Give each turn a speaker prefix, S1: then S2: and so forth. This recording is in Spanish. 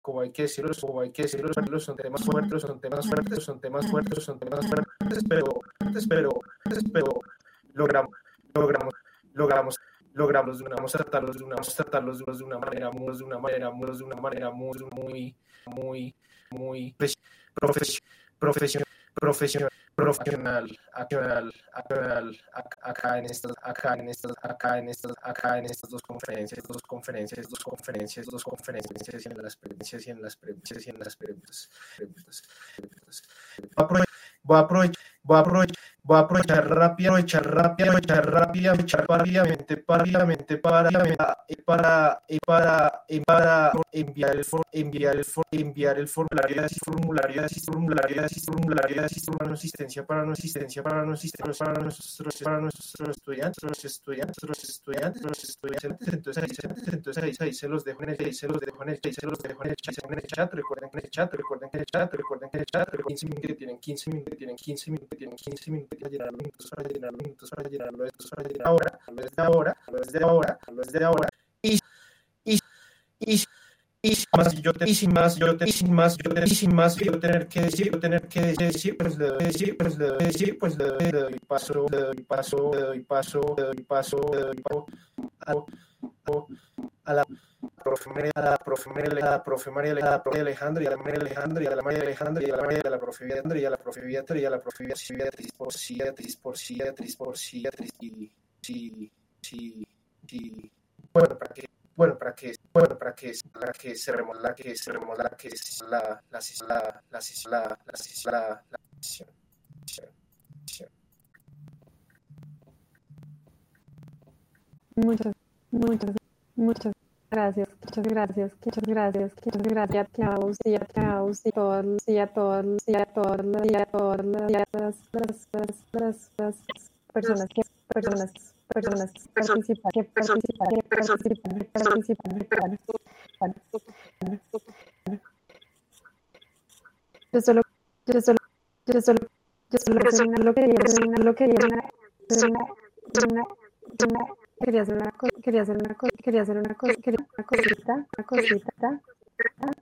S1: como hay que decirlo, son temas fuertes, pero logramos tratarlos de una manera muy profesional acá en estas dos conferencias y en las preguntas. Voy a aprovechar rápidamente para enviar el formulario de asistencia para nuestros estudiantes. Entonces ahí se los dejo en el chat. Recuerden que en el chat 15 minutos, tienen 15 minutos para llenarlo desde ahora. Y sin más yo tener que decir, pues le doy paso a la profe María Alejandra y a la María Alejandra y a la profe Beatriz para que cerremos la sesión.
S2: Muchas gracias. Personas que participan. Yo solo quería hacer una cosita.